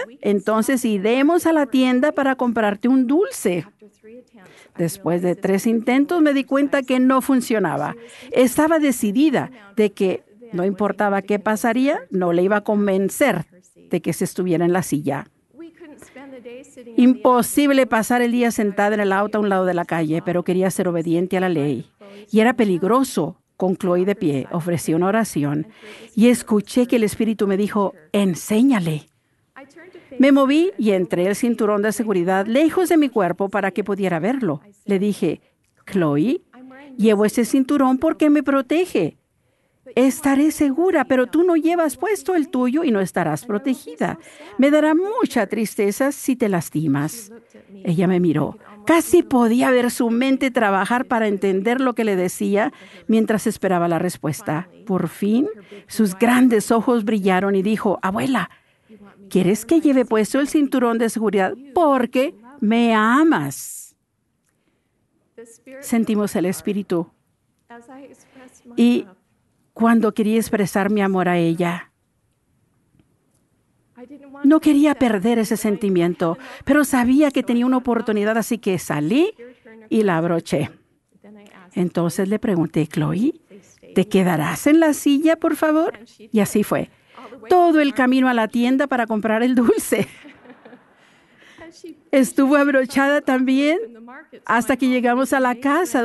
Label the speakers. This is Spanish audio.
Speaker 1: entonces iremos a la tienda para comprarte un dulce. Después de 3 intentos me di cuenta que no funcionaba. Estaba decidida de que no importaba qué pasaría, no le iba a convencer de que se estuviera en la silla. Imposible pasar el día sentada en el auto a un lado de la calle, pero quería ser obediente a la ley. Y era peligroso. Con Chloe de pie, ofrecí una oración y escuché que el Espíritu me dijo, enséñale. Me moví y entré el cinturón de seguridad lejos de mi cuerpo para que pudiera verlo. Le dije, Chloe, llevo ese cinturón porque me protege. Estaré segura, pero tú no llevas puesto el tuyo y no estarás protegida. Me dará mucha tristeza si te lastimas. Ella me miró. Casi podía ver su mente trabajar para entender lo que le decía mientras esperaba la respuesta. Por fin, sus grandes ojos brillaron y dijo, abuela, ¿quieres que lleve puesto el cinturón de seguridad porque me amas? Sentimos el Espíritu. Y cuando quería expresar mi amor a ella, no quería perder ese sentimiento, pero sabía que tenía una oportunidad, así que salí y la abroché. Entonces le pregunté, Chloe, ¿te quedarás en la silla, por favor? Y así fue. Todo el camino a la tienda para comprar el dulce. Estuvo abrochada también hasta que llegamos a la casa,